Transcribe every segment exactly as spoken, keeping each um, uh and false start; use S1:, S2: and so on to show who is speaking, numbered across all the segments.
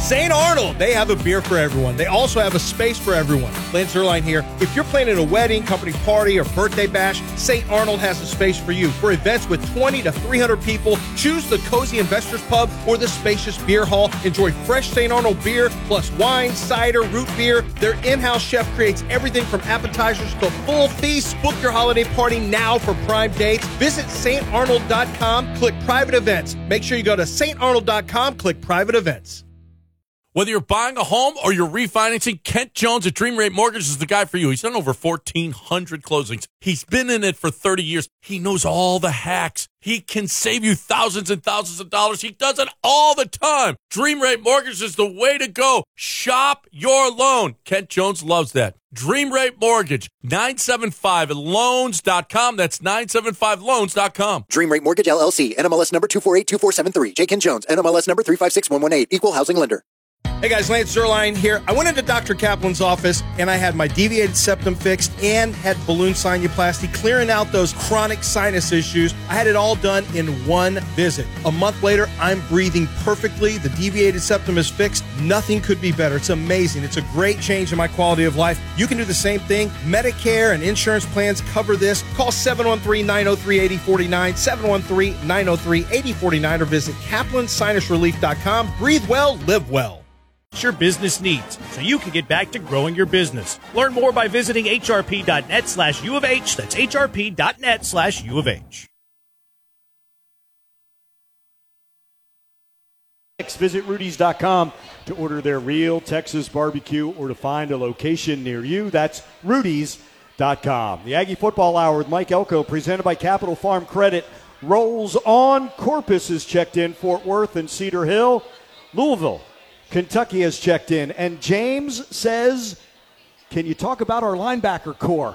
S1: Saint Arnold, they have a beer for everyone. They also have a space for everyone. Lance Zerline here. If you're planning a wedding, company party, or birthday bash, Saint Arnold has a space for you. For events with twenty to three hundred people, choose the Cozy Investors Pub or the spacious beer hall. Enjoy fresh Saint Arnold beer, plus wine, cider, root beer. Their in-house chef creates everything from appetizers to full feasts. Book your holiday party now for prime dates. Visit saint arnold dot com, click private events. Make sure you go to saint arnold dot com, click private events.
S2: Whether you're buying a home or you're refinancing, Kent Jones at Dream Rate Mortgage is the guy for you. He's done over fourteen hundred closings. He's been in it for thirty years. He knows all the hacks. He can save you thousands and thousands of dollars. He does it all the time. Dream Rate Mortgage is the way to go. Shop your loan. Kent Jones loves that. Dream Rate Mortgage, nine seven five loans dot com. That's nine seven five loans dot com.
S3: Dream Rate Mortgage, L L C, N M L S number two four eight two four seven three. J. Kent Jones, N M L S number three five six one one eight. Equal housing lender.
S1: Hey guys, Lance Zerline here. I went into Doctor Kaplan's office and I had my deviated septum fixed and had balloon sinuplasty, clearing out those chronic sinus issues. I had it all done in one visit. A month later, I'm breathing perfectly. The deviated septum is fixed. Nothing could be better. It's amazing. It's a great change in my quality of life. You can do the same thing. Medicare and insurance plans cover this. Call seven one three, nine oh three, eight oh four nine, seven one three, nine oh three, eight oh four nine, or visit kaplan sinus relief dot com. Breathe well, live well.
S4: Your business needs so you can get back to growing your business. Learn more by visiting hrp.net slash U of H. That's hrp.net slash U of H. Visit Rudy's dot com to order their real Texas barbecue or to find a location near you. That's Rudy's dot com. The Aggie Football Hour with Mike Elko, presented by Capital Farm Credit, rolls on. Corpus is checked in. Fort Worth and Cedar Hill. Louisville, Kentucky has checked in. And James says, can you talk about our linebacker core?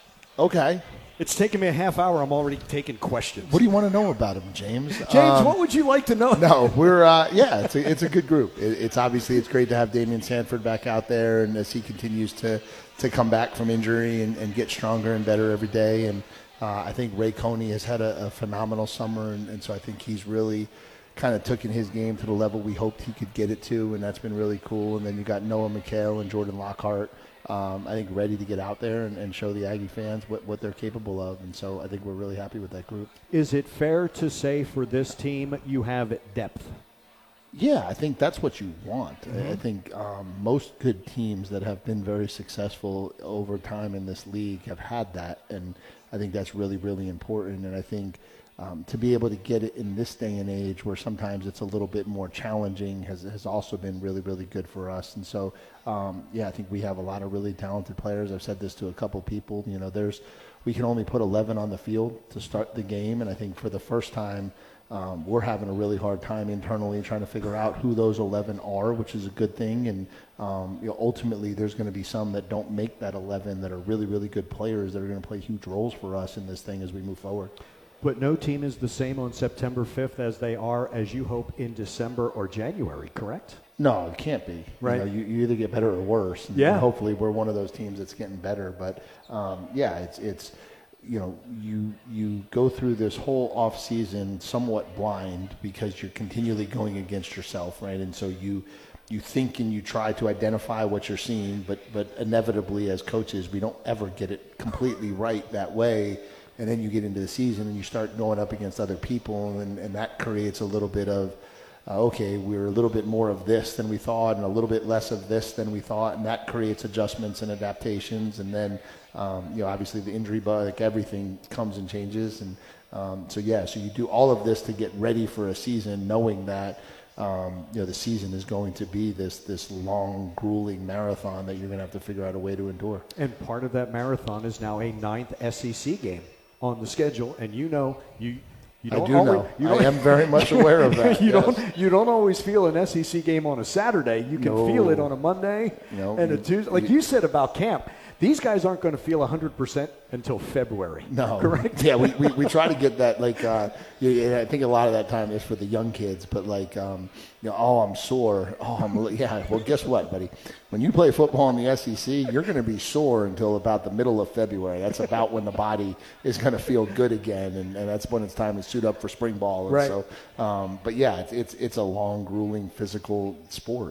S5: Okay.
S4: It's taken me a half hour. I'm already taking questions.
S5: What do you want to know about him, James?
S4: James,
S5: um,
S4: what would you like to know?
S5: No, we're, uh, yeah, it's a, it's a good group. It, it's obviously, it's great to have Damian Sanford back out there, and as he continues to, to come back from injury and, and get stronger and better every day. And uh, I think Ray Coney has had a, a phenomenal summer, and, and so I think he's really kind of took in his game to the level we hoped he could get it to, and that's been really cool. And then you got Noah McHale and Jordan Lockhart, um, I think, ready to get out there and, and show the Aggie fans what, what they're capable of. And so I think we're really happy with that group.
S4: Is it fair to say for this team you have depth?
S5: Yeah, I think that's what you want.
S4: Mm-hmm.
S5: I think um, most good teams that have been very successful over time in this league have had that, and I think that's really, really important. And I think Um, to be able to get it in this day and age where sometimes it's a little bit more challenging has, has also been really, really good for us. And so, um, yeah, I think we have a lot of really talented players. I've said this to a couple people. You know, there's we can only put eleven on the field to start the game, and I think for the first time um, we're having a really hard time internally trying to figure out who those eleven are, which is a good thing. And um, you know, ultimately there's going to be some that don't make that eleven that are really, really good players that are going to play huge roles for us in this thing as we move forward.
S4: But no team is the same on September fifth as they are, as you hope, in December or January, correct?
S5: No, it can't be.
S4: Right.
S5: You know, you, you either get better or worse. And
S4: yeah.
S5: Hopefully we're one of those teams that's getting better. But, um, yeah, it's, it's you know, you you go through this whole off season somewhat blind because you're continually going against yourself, right? And so you you think and you try to identify what you're seeing, but but inevitably as coaches we don't ever get it completely right that way. And then you get into the season and you start going up against other people, and, and that creates a little bit of, uh, okay, we're a little bit more of this than we thought and a little bit less of this than we thought, and that creates adjustments and adaptations. And then, um, you know, obviously the injury bug, like everything comes and changes. And um, so, yeah, so you do all of this to get ready for a season knowing that, um, you know, the season is going to be this this long, grueling marathon that you're going to have to figure out a way to endure.
S4: And part of that marathon is now a ninth S E C game on the schedule, and you know you you don't
S5: I do
S4: always,
S5: know.
S4: You don't,
S5: I am very much aware of that.
S4: you
S5: yes.
S4: don't you don't always feel an S E C game on a Saturday. You can
S5: no.
S4: feel it on a Monday
S5: no.
S4: and a Tuesday. Like you, you said about camp, these guys aren't going to feel one hundred percent until February.
S5: No.
S4: Correct?
S5: Yeah, we, we, we try to get that, like, uh, yeah, I think a lot of that time is for the young kids, but, like, um, you know, oh, I'm sore. Oh, I'm, yeah, well, guess what, buddy? When you play football in the S E C, you're going to be sore until about the middle of February. That's about when the body is going to feel good again, and, and that's when it's time to suit up for spring ball. And
S4: right.
S5: So, um, but, yeah, it's, it's, it's a long, grueling, physical sport.